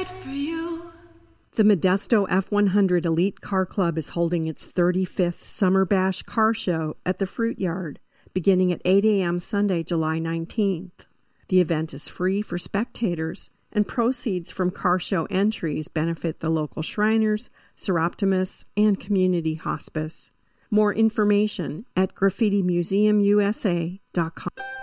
it for you. The Modesto F100 Elite Car Club is holding its 35th Summer Bash Car Show at the Fruit Yard, beginning at 8 a.m. Sunday, July 19th. The event is free for spectators, and proceeds from car show entries benefit the local Shriners, Seroptimus, and Community Hospice. More information at graffitimuseumusa.com.